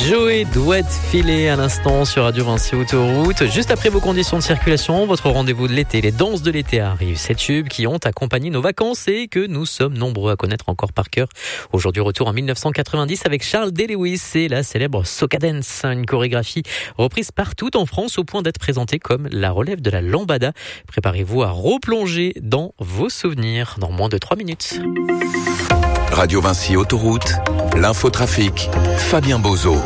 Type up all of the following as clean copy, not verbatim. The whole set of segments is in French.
Joey doit filer à l'instant sur Radio Vinci Autoroute. Juste après vos conditions de circulation, votre rendez-vous de l'été, les danses de l'été arrivent. Ces tubes qui ont accompagné nos vacances et que nous sommes nombreux à connaître encore par cœur. Aujourd'hui, retour en 1990 avec Charles D. Lewis et la célèbre Soca Dance, une chorégraphie reprise partout en France au point d'être présentée comme la relève de la lambada. Préparez-vous à replonger dans vos souvenirs dans moins de 3 minutes. Radio Vinci Autoroute, l'infotrafic, Fabien Bozo.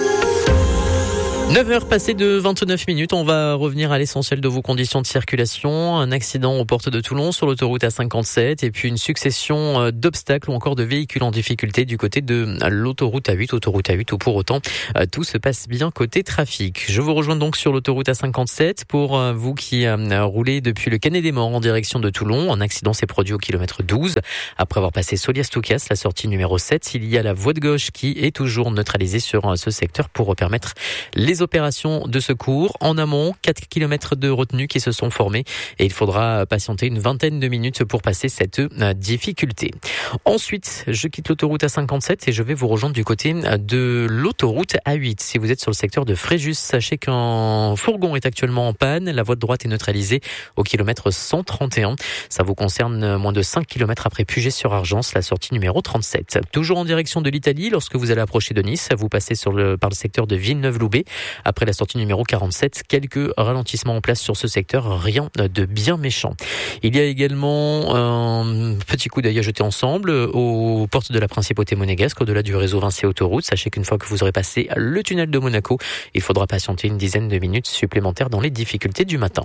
9h passées de 29 minutes, on va revenir à l'essentiel de vos conditions de circulation. Un accident aux portes de Toulon sur l'autoroute A57 et puis une succession d'obstacles ou encore de véhicules en difficulté du côté de l'autoroute A8 où pour autant tout se passe bien côté trafic. Je vous rejoins donc sur l'autoroute A57 pour vous qui roulez depuis le Canet des Morts en direction de Toulon. Un accident s'est produit au kilomètre 12. Après avoir passé Solias-Toucas, la sortie numéro 7, il y a la voie de gauche qui est toujours neutralisée sur ce secteur pour permettre les opérations de secours. En amont, 4 km de retenue qui se sont formés et il faudra patienter une vingtaine de minutes pour passer cette difficulté. Ensuite, je quitte l'autoroute A57 et je vais vous rejoindre du côté de l'autoroute A8. Si vous êtes sur le secteur de Fréjus, sachez qu'un fourgon est actuellement en panne. La voie de droite est neutralisée au kilomètre 131. Ça vous concerne moins de 5 km après Puget-sur-Argence, la sortie numéro 37. Toujours en direction de l'Italie, lorsque vous allez approcher de Nice, vous passez par le secteur de Villeneuve-Loubet. Après la sortie numéro 47, quelques ralentissements en place sur ce secteur, rien de bien méchant. Il y a également un petit coup d'œil à jeter ensemble aux portes de la principauté monégasque, au-delà du réseau Vinci Autoroute. Sachez qu'une fois que vous aurez passé le tunnel de Monaco, il faudra patienter une dizaine de minutes supplémentaires dans les difficultés du matin.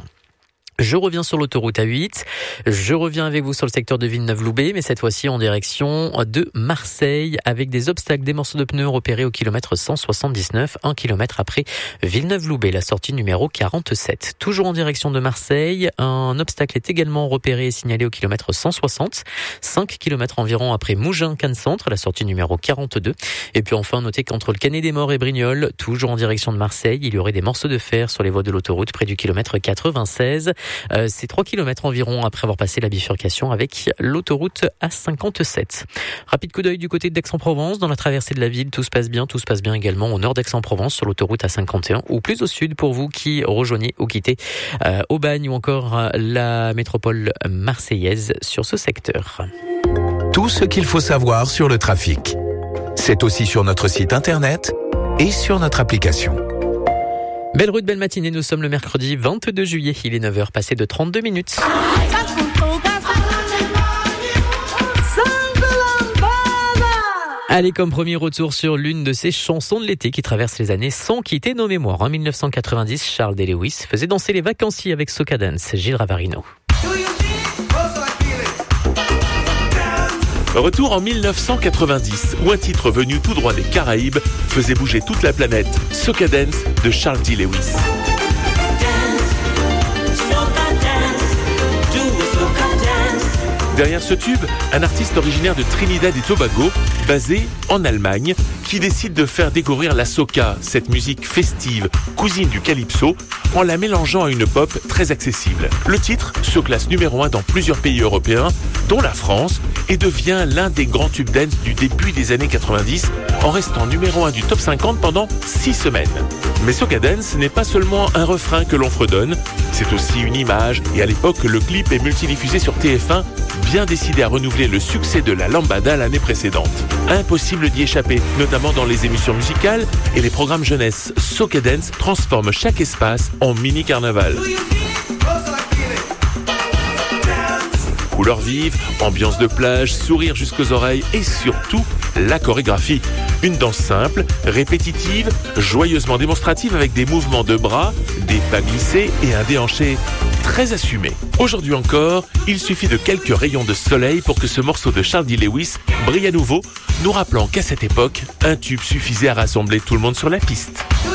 Je reviens sur l'autoroute A8, je reviens avec vous sur le secteur de Villeneuve-Loubet, mais cette fois-ci en direction de Marseille, avec des obstacles, des morceaux de pneus repérés au kilomètre 179, 1 km après Villeneuve-Loubet, la sortie numéro 47. Toujours en direction de Marseille, un obstacle est également repéré et signalé au kilomètre 160, 5 km environ après Mougins-Cannes-Centre, la sortie numéro 42. Et puis enfin, notez qu'entre le Canet des Morts et Brignoles, toujours en direction de Marseille, il y aurait des morceaux de fer sur les voies de l'autoroute près du kilomètre 96. C'est 3 km environ après avoir passé la bifurcation avec l'autoroute A57. Rapide coup d'œil du côté d'Aix-en-Provence. Dans la traversée de la ville, tout se passe bien également au nord d'Aix-en-Provence sur l'autoroute A51 ou plus au sud pour vous qui rejoignez ou quittez Aubagne ou encore la métropole marseillaise sur ce secteur. Tout ce qu'il faut savoir sur le trafic. C'est aussi sur notre site internet et sur notre application. Belle route, belle matinée, nous sommes le mercredi 22 juillet, il est 9h passé de 32 minutes. Allez, comme premier retour sur l'une de ces chansons de l'été qui traversent les années sans quitter nos mémoires. En 1990, Charles D. Lewis faisait danser les vacanciers avec Soca Dance, Gilles Ravarino. Retour en 1990, où un titre venu tout droit des Caraïbes faisait bouger toute la planète, Soca Dance de Charles D. Lewis. Derrière ce tube, un artiste originaire de Trinidad et Tobago, basé en Allemagne, qui décide de faire découvrir la soca, cette musique festive, cousine du calypso, en la mélangeant à une pop très accessible. Le titre se classe numéro 1 dans plusieurs pays européens, dont la France, et devient l'un des grands tubes dance du début des années 90, en restant numéro 1 du top 50 pendant 6 semaines. Mais Soca Dance n'est pas seulement un refrain que l'on fredonne, c'est aussi une image, et à l'époque, le clip est multidiffusé sur TF1, bien décidé à renouveler le succès de la lambada l'année précédente. Impossible d'y échapper, notamment dans les émissions musicales et les programmes jeunesse. Soca Dance transforme chaque espace en mini-carnaval. Couleurs vives, ambiance de plage, sourire jusqu'aux oreilles et surtout la chorégraphie. Une danse simple, répétitive, joyeusement démonstrative avec des mouvements de bras, des pas glissés et un déhanché très assumé. Aujourd'hui encore, il suffit de quelques rayons de soleil pour que ce morceau de Charles D. Lewis brille à nouveau, nous rappelant qu'à cette époque, un tube suffisait à rassembler tout le monde sur la piste.